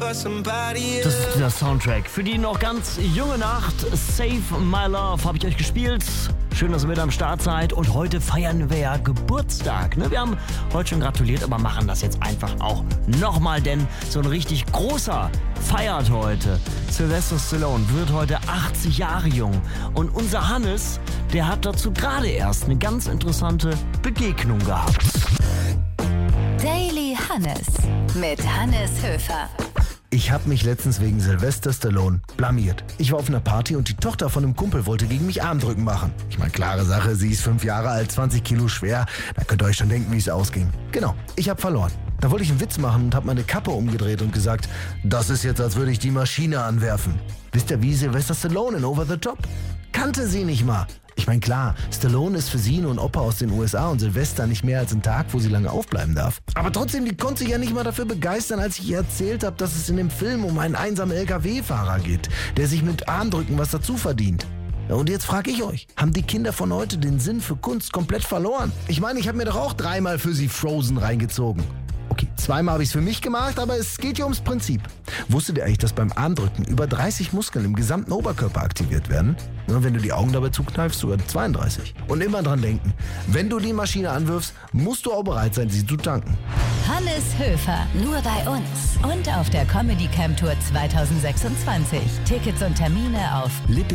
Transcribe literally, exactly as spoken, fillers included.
Das ist der Soundtrack für die noch ganz junge Nacht. Save My Love habe ich euch gespielt. Schön, dass ihr mit am Start seid. Und heute feiern wir ja Geburtstag. Ne? Wir haben heute schon gratuliert, aber machen das jetzt einfach auch nochmal, denn so ein richtig großer feiert heute. Sylvester Stallone wird heute achtzig Jahre jung. Und unser Hannes, der hat dazu gerade erst eine ganz interessante Begegnung gehabt. Daily Hannes mit Hannes Höfer. Ich habe mich letztens wegen Sylvester Stallone blamiert. Ich war auf einer Party und die Tochter von einem Kumpel wollte gegen mich Armdrücken machen. Ich meine, klare Sache, sie ist fünf Jahre alt, zwanzig Kilo schwer. Da könnt ihr euch schon denken, wie es ausging. Genau, ich habe verloren. Da wollte ich einen Witz machen und habe meine Kappe umgedreht und gesagt, das ist jetzt, als würde ich die Maschine anwerfen. Wisst ihr, wie Sylvester Stallone in Over the Top? Kannte sie nicht mal. Ich meine, klar, Stallone ist für sie nur ein Opa aus den U S A und Sylvester nicht mehr als ein Tag, wo sie lange aufbleiben darf. Aber trotzdem, die konnte sich ja nicht mal dafür begeistern, als ich ihr erzählt habe, dass es in dem Film um einen einsamen L K W-Fahrer geht, der sich mit Armdrücken was dazu verdient. Ja, und jetzt frage ich euch, haben die Kinder von heute den Sinn für Kunst komplett verloren? Ich meine, ich habe mir doch auch dreimal für sie Frozen reingezogen. Okay, zweimal habe ich es für mich gemacht, aber es geht ja ums Prinzip. Wusstet ihr eigentlich, dass beim Armdrücken über dreißig Muskeln im gesamten Oberkörper aktiviert werden? Ja, wenn du die Augen dabei zukneifst, sogar zweiunddreißig. Und immer dran denken, wenn du die Maschine anwirfst, musst du auch bereit sein, sie zu tanken. Hannes Höfer, nur bei uns und auf der Comedy Camp Tour zwanzig sechsundzwanzig. Tickets und Termine auf Lippe